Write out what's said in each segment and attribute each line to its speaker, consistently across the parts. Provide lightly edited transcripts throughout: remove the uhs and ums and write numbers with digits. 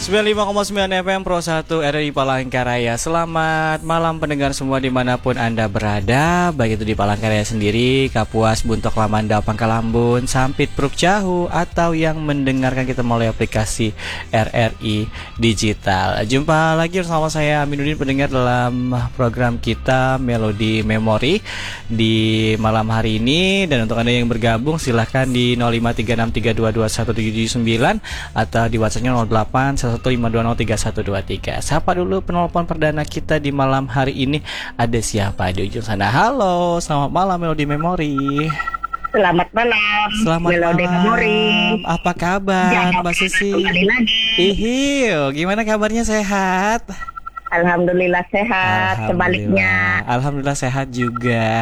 Speaker 1: 95,9 FM Pro 1 RRI Palangkaraya. Selamat malam pendengar semua dimanapun Anda berada, baik itu di Palangkaraya sendiri, Kapuas, Buntok, Lamanda, Pangkalambun, Sampit, Pruk, Jahu, atau yang mendengarkan kita melalui aplikasi RRI Digital. Jumpa lagi bersama saya Aminuddin pendengar dalam program kita Melodi Memori di malam hari ini. Dan untuk Anda yang bergabung silahkan di 0536322179 atau di WhatsApp-nya 08 115203123. Sapa dulu penelpon perdana kita di malam hari ini. Ada siapa di ujung sana? Halo, selamat malam Melodi Memori.
Speaker 2: Selamat malam.
Speaker 1: Selamat
Speaker 2: Melodi
Speaker 1: malam.
Speaker 2: Memori.
Speaker 1: Apa kabar,
Speaker 2: Ya,
Speaker 1: Mbak Susi?
Speaker 2: kembali lagi.
Speaker 1: Ihil, gimana kabarnya, sehat?
Speaker 2: Alhamdulillah sehat. Sebaliknya.
Speaker 1: Alhamdulillah sehat juga.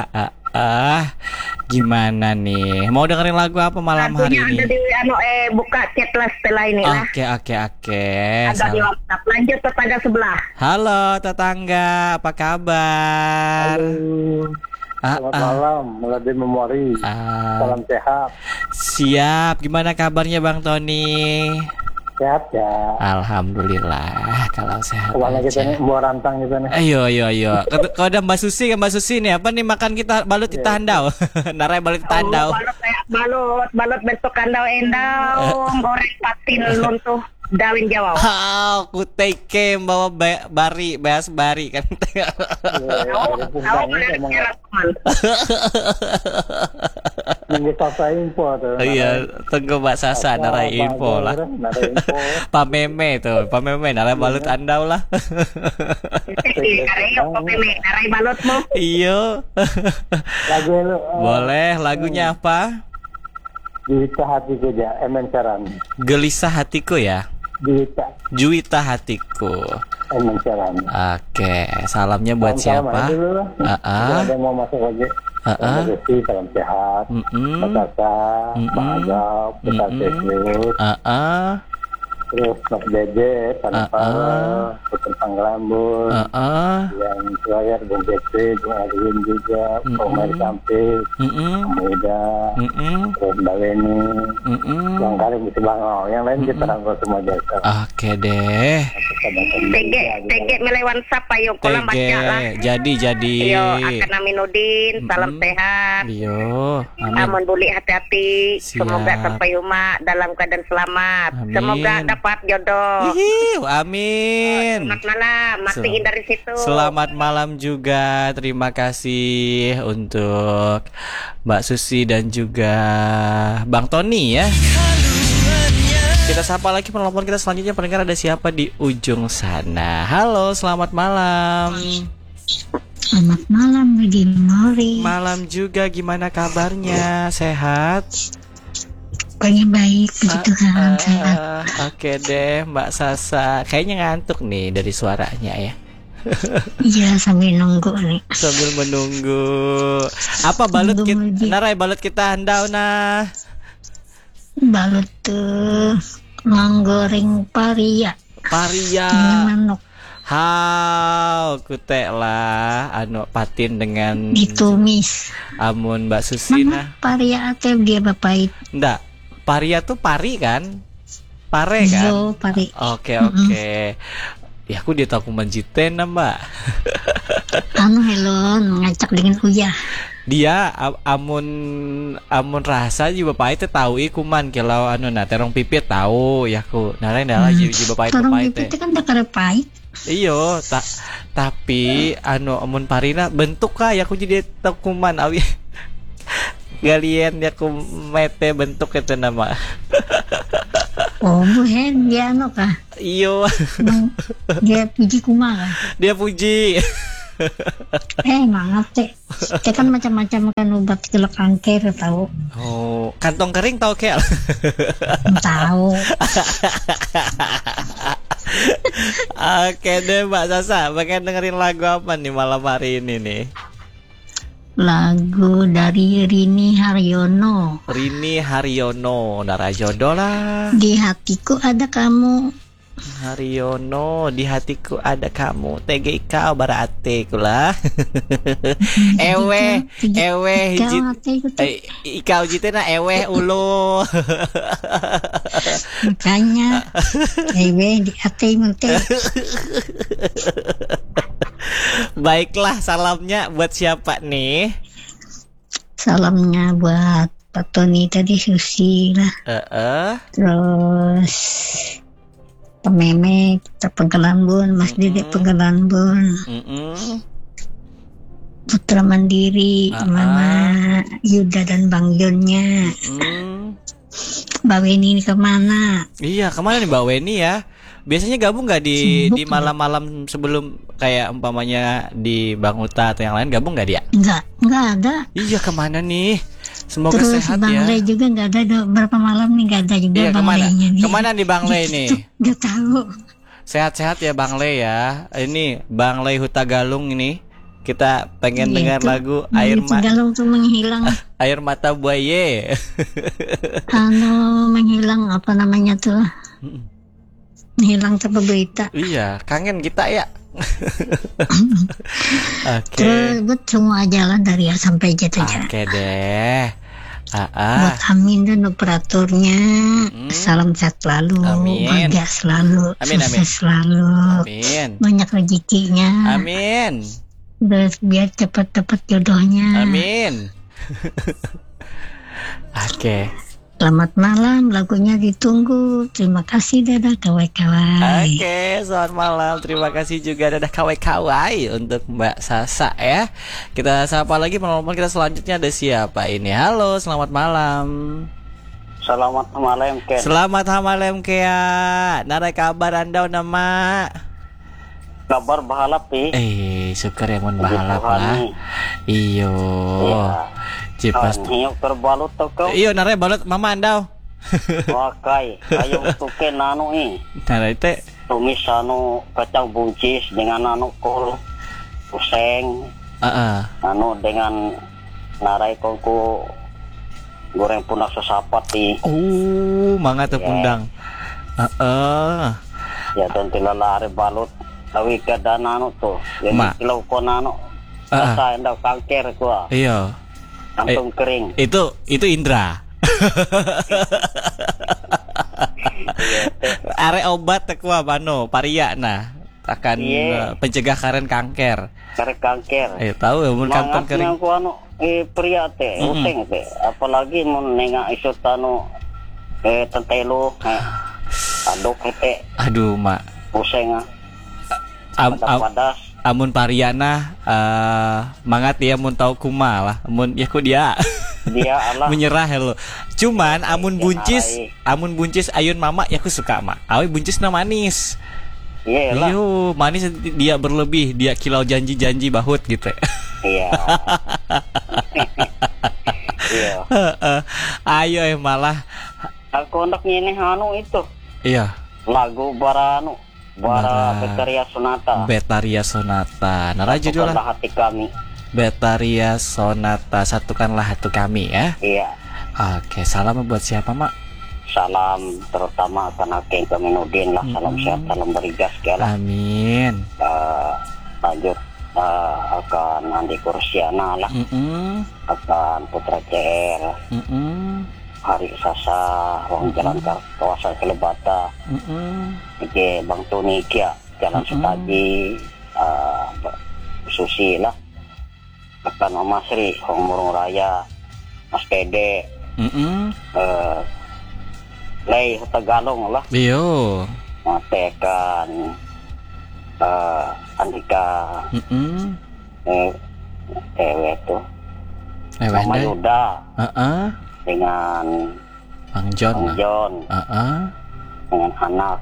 Speaker 1: Gimana nih? Mau dengerin lagu apa malam hari ini?
Speaker 2: Ada di buka chat lah setelah ini lah.
Speaker 1: Oke.
Speaker 2: Ada di WhatsApp. Lanjut tetangga sebelah.
Speaker 1: Halo tetangga, apa kabar?
Speaker 3: Selamat malam, Melodi Memori. Salam sehat.
Speaker 1: Siap. Gimana kabarnya Bang Tony?
Speaker 3: Sehat ya.
Speaker 1: Alhamdulillah kalau sehat
Speaker 3: Kemana
Speaker 1: aja.
Speaker 3: kita nih, buah rantang kita nih.
Speaker 1: Ayo. Kalau ada Mbak Susi nih, apa nih makan kita balut kita handau? Narai balut kita handau.
Speaker 2: Balut bentuk kandau endau, goreng patin luntuh dawin Jawa.
Speaker 1: Aku take bawa beas bari kan.
Speaker 3: Nunggu Sasa info tuh.
Speaker 1: Iya, tunggu Mbak Sasa narai info lah. Pak Meme narai balut andau lah.
Speaker 2: Narai balutmu.
Speaker 1: Iya.
Speaker 3: Lagu lu.
Speaker 1: Boleh, lagunya apa?
Speaker 3: Juwita hatiku aja, Emen Saran.
Speaker 1: Gelisah hatiku ya. Juwita hatiku.
Speaker 3: Emen Saran.
Speaker 1: Oke, salamnya buat siapa?
Speaker 3: Ada yang mau masuk aja. Salam sehat. Pak Sasa, Pak Agap, Pak Seslius. Terus Mas Dede, Tanpa, Putri Pangkalambun, yang terakhir Bung Jepri, Bung Adwin juga, Pak Mari Sampit, Muda, terus Mbak Leni, yang kali gitu Bang O, yang lain kita rangkul semua jasa.
Speaker 1: Oke deh.
Speaker 2: TG melewan sapa yuk kolam baca lah.
Speaker 1: Jadi.
Speaker 2: Yo, akan Aminuddin, salam sehat.
Speaker 1: Yo, amin.
Speaker 2: Amun buli hati-hati.
Speaker 1: Siap.
Speaker 2: Semoga sampai rumah dalam keadaan selamat.
Speaker 1: Amin.
Speaker 2: Semoga dapat jodoh.
Speaker 1: Amin.
Speaker 2: Selamat malam, matiin dari situ.
Speaker 1: Selamat malam juga. Terima kasih untuk Mbak Susi dan juga Bang Tony ya. Kita sapa lagi penelpon kita selanjutnya, pendengar ada siapa di ujung sana. Halo, selamat malam.
Speaker 4: Selamat malam Melodi Memori.
Speaker 1: Malam juga, gimana kabarnya? Sehat?
Speaker 4: Pokoknya baik, puji Tuhan, sehat.
Speaker 1: Oke deh Mbak Sasa. Kayaknya ngantuk nih dari suaranya ya.
Speaker 4: Iya, sambil nunggu nih.
Speaker 1: Sambil menunggu. Apa balut kita? Narai balut kita handau nah.
Speaker 4: Balut tuh menggoreng paria. Ini manuk.
Speaker 1: How kutek lah anu patin dengan
Speaker 4: ditumis.
Speaker 1: Amun Mbak Susi nah.
Speaker 4: Paria atau dia bapait?
Speaker 1: Nggak. Paria tuh pari kan? Pare kan?
Speaker 4: Yo, pari.
Speaker 1: Oke. Ya aku dia tahu menjiten Mbak.
Speaker 4: Hello, ngacak dengan uyah.
Speaker 1: Dia amun rasa juga bapak itu tahu kuman kalau anu nah terong pipit tahu ya aku narain dah juga bapak
Speaker 4: terong
Speaker 1: itu
Speaker 4: pipit kan dakar pahit.
Speaker 1: Iyo tapi anu amun parina bentuk kah ya aku jadi tahu kuman awi galian ya aku mete bentuk itu nama.
Speaker 4: Oh buhen dia anu kah?
Speaker 1: Iyo
Speaker 4: dia puji kumah kah?
Speaker 1: Dia puji.
Speaker 4: Mangap teh. Teh kan macam-macam kan obat kalau kanker tahu.
Speaker 1: Oh, kantong kering tahu kel.
Speaker 4: Tahu.
Speaker 1: Oke deh Mbak Sasa, pengen dengerin lagu apa nih malam hari ini nih?
Speaker 4: Lagu dari Rini Haryono.
Speaker 1: Narajodo lah.
Speaker 4: Di hatiku ada kamu.
Speaker 1: Haryono, di hatiku ada kamu. TGIK berarti kula. Ewe ikau jitena ewe ulu.
Speaker 4: Makanya ewe di hati teh.
Speaker 1: Baiklah, salamnya buat siapa nih?
Speaker 4: Salamnya buat Pak Tony tadi, Susi lah. Terus Pak Meme Penggelambun, Mas Dede Penggelambun, Putra Mandiri, Mama Yuda dan Bang Jonnya. Mbak Weni ini kemana?
Speaker 1: Iya, kemana nih Mbak Weni ya? Biasanya gabung nggak di malam-malam sebelum kayak umpamanya di Bang Uta atau yang lain, gabung nggak dia?
Speaker 4: Nggak ada.
Speaker 1: Iya, kemana nih? Semoga
Speaker 4: terus
Speaker 1: sehat
Speaker 4: Bang
Speaker 1: ya.
Speaker 4: Le juga nggak ada, berapa malam nih nggak ada juga.
Speaker 1: Iya,
Speaker 4: Bang
Speaker 1: kemana?
Speaker 4: Le-nya nih.
Speaker 1: Kemana nih Bang Le nih?
Speaker 4: Nggak tahu.
Speaker 1: Sehat-sehat ya Bang Le ya. Ini Bang Le Hutagalung ini. Kita pengen dengar lagu
Speaker 4: Galung tuh menghilang.
Speaker 1: Air Mata Buaya.
Speaker 4: Menghilang apa namanya tuh? Menghilang tanpa berita.
Speaker 1: Iya, kangen kita ya. Oke.
Speaker 4: Terus buat semua jalan dari A sampai Z aja.
Speaker 1: Oke deh.
Speaker 4: Buat Amin dan operatornya, salam sehat selalu, bahagia selalu, sukses selalu, banyak rezekinya.
Speaker 1: Amin.
Speaker 4: Terus biar cepat dapat jodohnya.
Speaker 1: Amin. Oke.
Speaker 4: Selamat malam, lagunya ditunggu. Terima kasih, dadah kawan-kawan.
Speaker 1: Oke, selamat malam. Terima kasih juga dadah kawan-kawan untuk Mbak Sasa ya. Kita sapa lagi penelpon kita selanjutnya, ada siapa ini? Halo, selamat malam.
Speaker 3: Selamat malam Ken.
Speaker 1: Selamat malam Kea. Nara kabar Anda nama?
Speaker 3: Kabar bahalap
Speaker 1: syukur yang mun bahalap lah. Iyo. Cipas.
Speaker 3: Hiyo terbalut to kau.
Speaker 1: Iyo nare balut mama Anda.
Speaker 3: Wakai, ayo tuke nano
Speaker 1: Nara itu
Speaker 3: tumis anu kacang buncis dengan anu kol useng. Anu dengan narai kongku goreng pundak sesapat
Speaker 1: mangga tepundang.
Speaker 3: Ya dan tilalari balut. Tawi keadaan anu tuh, jadi kilau kon anu, rasa endak kanker gua.
Speaker 1: Iya.
Speaker 3: Langsung kering.
Speaker 1: Itu Indra. Are obat tekua bano, paria nah, akan pencegah karen kanker.
Speaker 3: Karen kanker.
Speaker 1: Tahu mun kantong kering.
Speaker 3: Mangat anu pria teh, useng teh, apalagi mun nenga isut anu tentelo, aduk teh.
Speaker 1: Aduh mak.
Speaker 3: Useng
Speaker 1: amun pariana mangat dia mun tau kuma lah amun ya ku dia
Speaker 3: Allah
Speaker 1: menyerah lo. Cuman amun buncis ayun mama ya ku suka mak. Awi buncisna manis.
Speaker 3: Iya lah.
Speaker 1: Yo manis dia berlebih, dia kilau janji bahut gitu.
Speaker 3: Iya. Iya.
Speaker 1: Ayo malah
Speaker 3: aku hendak ini anu itu.
Speaker 1: Iya.
Speaker 3: Lagu Bara Betaria Sonata.
Speaker 1: Nara judulnya
Speaker 3: Satukanlah Hati Kami.
Speaker 1: Betaria Sonata, satukanlah hati kami ya.
Speaker 3: Iya.
Speaker 1: Oke, salam buat siapa mak?
Speaker 3: Salam terutama akan Hakim Keminudin lah. Salam sehat, salam berigas lah.
Speaker 1: Amin.
Speaker 3: Lanjut akan Andi Kursiana lah. Akan Putra CR. Hari Sasa, Wong Jalan kawasan Kelebata, Bang Tony Kia, Jalan Sutaji, Susi lah, akan Om Masri, Wong Murung Raya, Mas Dede, Lei Hutagalung lah,
Speaker 1: Bio,
Speaker 3: Tekan, Andika, Ewe tuh, Mama Yuda, dengan
Speaker 1: Bang John,
Speaker 3: dengan anak,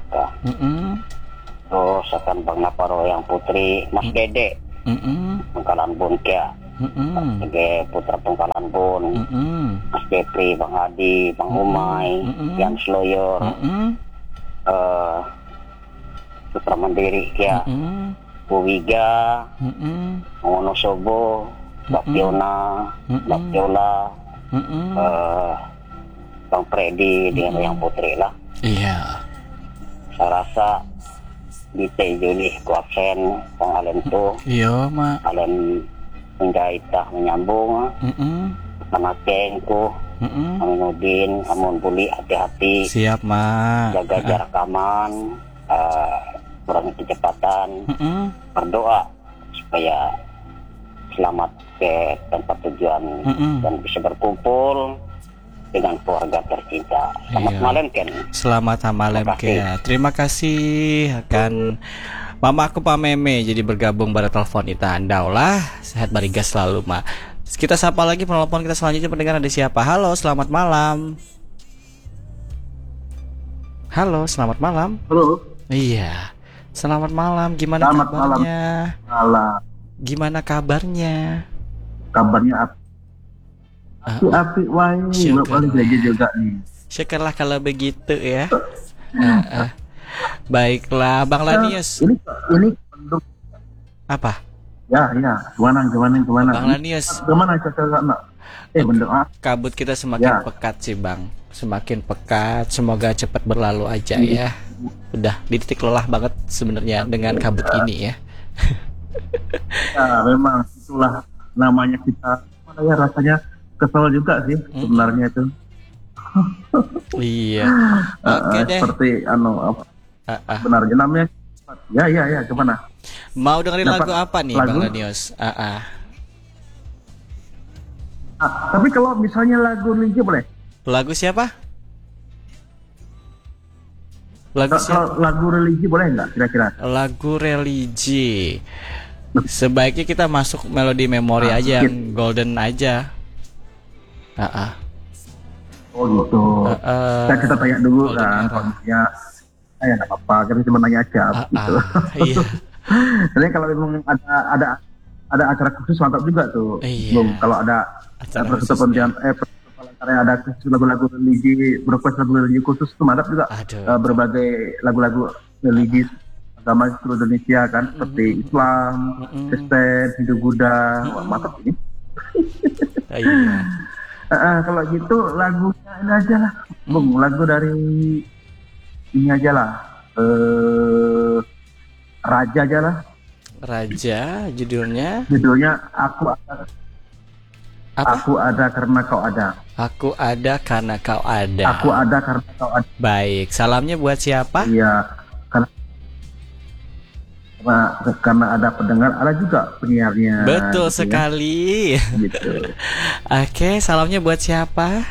Speaker 3: terus akan Bang Naparo yang putri, Mas Dede, Pengkalan Bun Kia, sebagai putra Pengkalan Bun, Mas Jepri, Bang Adi, Bang Umay, Yan Sloyor, Putra Mandiri Kia, Bu Wiga, Wonosobo, Mbak Fiona, Mbak Viola, Bang Freddy dengan yang putri lah.
Speaker 1: Iya.
Speaker 3: Saya rasa di Juli ku absen Bang Alen tuh.
Speaker 1: Iya mak.
Speaker 3: Alen menjahitah menyambung. Karena kengku Aminuddin, Amun Puli, hati-hati.
Speaker 1: Siap, Ma.
Speaker 3: Jaga jarak aman, kurangi kecepatan, berdoa supaya selamat ke tempat tujuan dan bisa berkumpul dengan keluarga tercinta. Selamat malam, Ken.
Speaker 1: Selamat malam, Ken. Terima kasih akan Mama aku Pak Meme jadi bergabung pada telepon kita. Andaulah sehat barigas selalu, Ma. Kita sapa lagi penelpon kita selanjutnya, pendengar ada siapa? Halo, selamat malam. Halo, selamat malam.
Speaker 3: Halo.
Speaker 1: Iya. Selamat malam. Gimana
Speaker 3: selamat
Speaker 1: kabarnya?
Speaker 3: Malam.
Speaker 1: Gimana kabarnya?
Speaker 3: Kabarnya api wae, paling lagi juga nih.
Speaker 1: Syukurlah kalau begitu ya. Baiklah, Bang Lanius.
Speaker 3: Ini
Speaker 1: apa?
Speaker 3: Ya, gimana?
Speaker 1: Bang Lanius.
Speaker 3: Gimana cara bentuk
Speaker 1: kabut kita semakin pekat sih, Bang. Semakin pekat, semoga cepat berlalu aja ya. Udah di titik lelah banget sebenarnya dengan kabut ini ya.
Speaker 3: Ya, memang itulah namanya kita. Mana ya rasanya kesel juga sih sebenarnya itu.
Speaker 1: Iya. Oke deh.
Speaker 3: Seperti benarnya namanya. Ya, gimana?
Speaker 1: Mau dengerin lagu apa nih, Bang Lanius?
Speaker 3: Tapi kalau misalnya lagu religi boleh?
Speaker 1: Lagu siapa?
Speaker 3: Lagu religi boleh nggak kira-kira?
Speaker 1: Lagu religi. Sebaiknya kita masuk melodi memori aja, yang golden aja.
Speaker 3: Oh gitu. Kita tanya dulu kan, kondisinya. Ya nggak apa-apa, kita cuma nanya aja. Gitu.
Speaker 1: Iya.
Speaker 3: Jadi kalau memang ada acara khusus mantap juga tuh.
Speaker 1: Iya.
Speaker 3: Kalau ada pertemuan ada khusus lagu-lagu religi, berkuas lagu religi khusus itu mantap juga. Berbagai lagu-lagu religi agama seluruh Indonesia kan, seperti Islam, Kristen, Hindu, Buddha. Wah, mantap ini.
Speaker 1: Iya.
Speaker 3: Kalau gitu lagunya ini aja lah, Bung. Lagu dari ini aja lah, Raja aja lah.
Speaker 1: Raja, judulnya
Speaker 3: Aku ada karena kau ada.
Speaker 1: Aku ada karena kau ada.
Speaker 3: Aku ada karena kau ada.
Speaker 1: Baik, salamnya buat siapa?
Speaker 3: Iya, karena ada pendengar, ada juga penyiarnya.
Speaker 1: Betul
Speaker 3: gitu
Speaker 1: sekali.
Speaker 3: Ya. Gitu.
Speaker 1: Oke, salamnya buat siapa?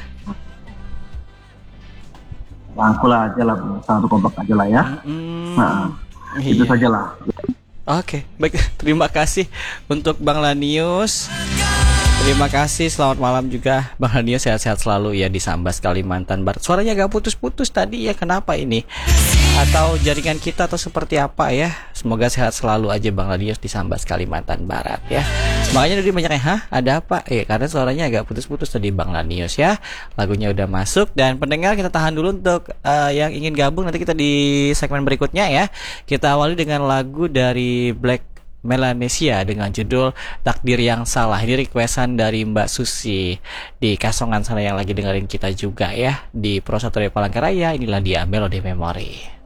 Speaker 3: Rangkul aja lah, satu kompak aja lah ya. Itu saja lah.
Speaker 1: Oke, baik. Terima kasih untuk Bang Lanius. Terima kasih, selamat malam juga Bang Lanius, sehat-sehat selalu ya di Sambas, Kalimantan Barat. Suaranya agak putus-putus tadi ya, kenapa ini? Atau jaringan kita atau seperti apa ya? Semoga sehat selalu aja Bang Lanius di Sambas, Kalimantan Barat ya. Makanya tadi banyaknya, ada apa? Karena suaranya agak putus-putus tadi Bang Lanius ya. Lagunya udah masuk dan pendengar kita tahan dulu untuk yang ingin gabung, nanti kita di segmen berikutnya ya. Kita awali dengan lagu dari Black Melanesia dengan judul Takdir Yang Salah. Ini requestan dari Mbak Susi di Kasongan sana yang lagi dengerin kita juga ya di Pro 1 Palangkaraya. Inilah dia Melodi Memori.